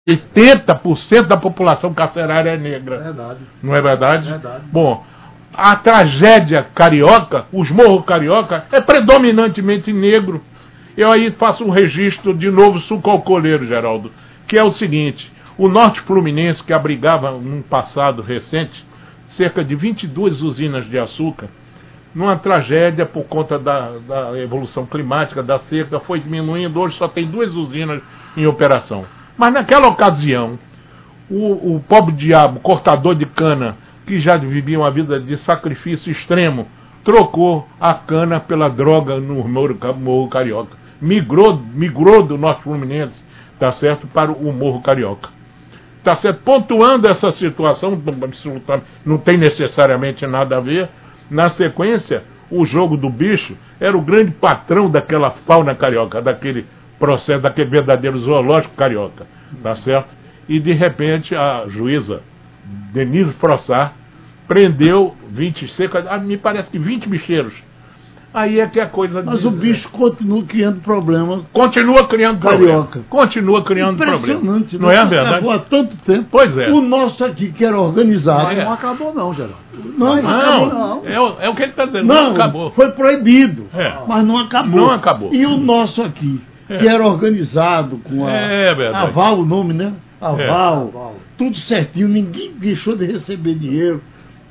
80% da população carcerária é negra. Verdade. Não é verdade? Verdade. Bom, a tragédia carioca, os morros carioca, é predominantemente negro. Eu aí faço um registro de novo sucalcoleiro, Geraldo, que é o seguinte: o Norte Fluminense, que abrigava num passado recente cerca de 22 usinas de açúcar, numa tragédia por conta da evolução climática, da seca, foi diminuindo. Hoje só tem 2 usinas em operação. Mas naquela ocasião, o pobre diabo, cortador de cana, que já vivia uma vida de sacrifício extremo, trocou a cana pela droga no Morro Carioca. Migrou do Norte Fluminense, tá certo, para o Morro Carioca. Tá certo? Pontuando essa situação, não tem necessariamente nada a ver. Na sequência, o Jogo do Bicho era o grande patrão daquela fauna carioca, daquele processo, daquele verdadeiro zoológico carioca, tá certo? E de repente a juíza Denise Frossard prendeu me parece que 20 bicheiros. Aí é que a coisa... Mas o bicho continua criando problema. Continua criando problema. Continua criando problema. Impressionante, não é a verdade? Acabou há tanto tempo. Pois é. O nosso aqui, que era organizado... Mas não acabou não, Geraldo. Não acabou não. É o que ele está dizendo. Não acabou. Foi proibido. Mas não acabou. Não acabou. E o nosso aqui, que era organizado com a Aval, o nome, né? Aval. Tudo certinho, ninguém deixou de receber dinheiro.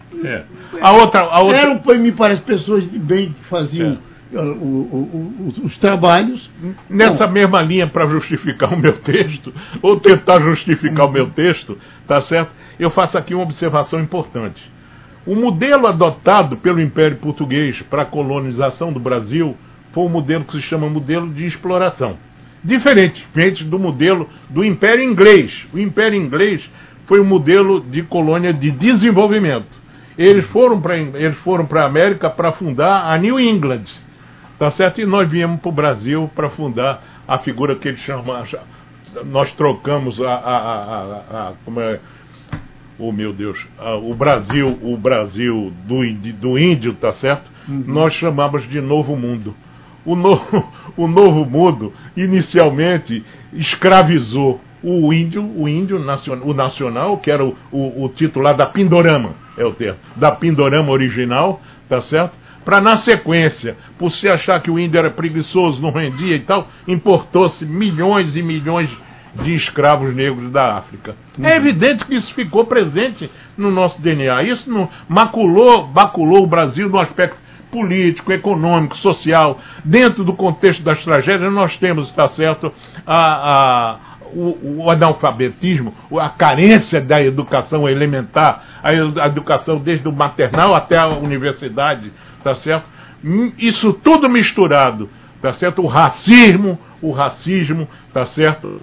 A outra... Eram, me parece, pessoas de bem que faziam os trabalhos. Nessa mesma linha, para justificar o meu texto, ou tentar justificar o meu texto, tá certo? Eu faço aqui uma observação importante. O modelo adotado pelo Império Português para a colonização do Brasil foi um modelo que se chama modelo de exploração. Diferentemente do modelo do Império Inglês. O Império Inglês foi um modelo de colônia de desenvolvimento. Eles foram para a América para fundar a New England, tá certo? E nós viemos para o Brasil para fundar a figura que eles chamam... Nós trocamos como é... Oh, meu Deus! O Brasil do índio, tá certo? Uhum. Nós chamamos de Novo Mundo. O Novo Mundo, inicialmente, escravizou o nacional, que era o titular da Pindorama, é o termo, da Pindorama original, tá certo? Para, na sequência, por se achar que o índio era preguiçoso, não rendia e tal, importou-se milhões e milhões de escravos negros da África. É evidente que isso ficou presente no nosso DNA. Isso não maculou o Brasil no aspecto político, econômico, social. Dentro do contexto das tragédias, nós temos, está certo, o analfabetismo, a carência da educação elementar, a educação desde o maternal até a universidade, tá certo? Isso tudo misturado, tá certo? O racismo, tá certo?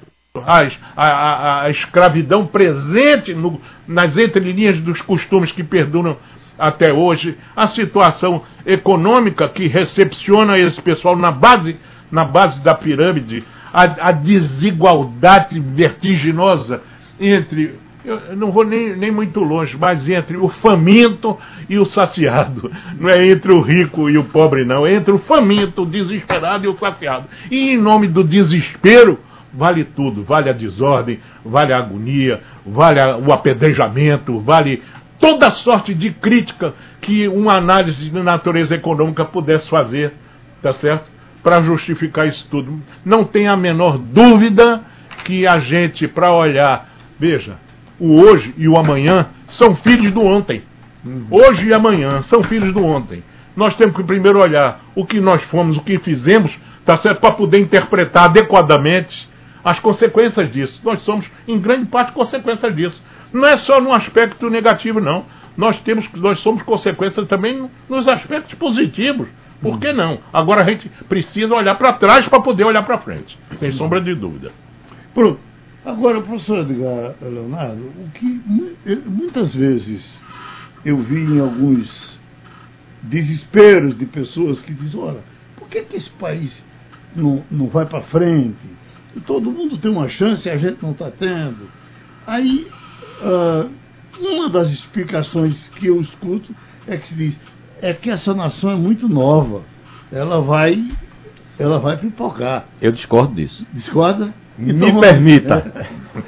A escravidão presente nas entrelinhas dos costumes que perduram até hoje, a situação econômica que recepciona esse pessoal na base da pirâmide, a desigualdade vertiginosa entre, eu não vou nem muito longe, mas entre o faminto e o saciado. Não é entre o rico e o pobre, não. É entre o faminto, o desesperado e o saciado. E em nome do desespero, vale tudo. Vale a desordem, vale a agonia, vale o apedrejamento, vale toda sorte de crítica que uma análise de natureza econômica pudesse fazer, tá certo? Para justificar isso tudo. Não tem a menor dúvida que a gente, para olhar, veja, o hoje e o amanhã são filhos do ontem. Hoje e amanhã são filhos do ontem. Nós temos que primeiro olhar o que nós fomos, o que fizemos, tá certo? Para poder interpretar adequadamente as consequências disso. Nós somos, em grande parte, consequências disso. Não é só no aspecto negativo, não. Nós somos consequências também nos aspectos positivos. Por que não? Agora a gente precisa olhar para trás para poder olhar para frente, sem sombra de dúvida. Pronto. Agora, professor Edgar Leonardo, o que muitas vezes eu vi em alguns desesperos de pessoas que dizem, olha, por que esse país não vai para frente? Todo mundo tem uma chance e a gente não está tendo. Aí, uma das explicações que eu escuto é que se diz, é que essa nação é muito nova, ela vai pipocar. Eu discordo disso. Discorda? Então, me permita.